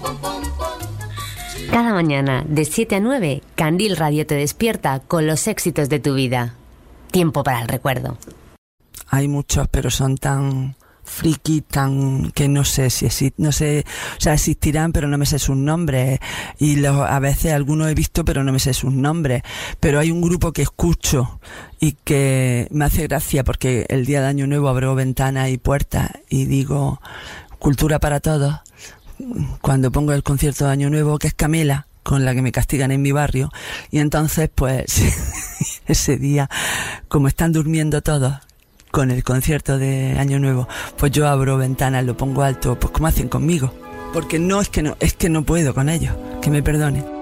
Cada mañana, de 7 a 9, Candil Radio te despierta con los éxitos de tu vida. Tiempo para el recuerdo. Hay muchos, pero son tan friki, tan que no sé si no sé, o sea, existirán, pero no me sé sus nombres, y a veces algunos he visto, pero no me sé sus nombres. Pero hay un grupo que escucho y que me hace gracia, porque el día de Año Nuevo abro ventanas y puertas y digo cultura para todos cuando pongo el concierto de Año Nuevo, que es Camela, con la que me castigan en mi barrio. Y entonces pues ese día, como están durmiendo todos con el concierto de Año Nuevo, pues yo abro ventanas, lo pongo alto, pues como hacen conmigo, porque es que no puedo con ellos, que me perdonen.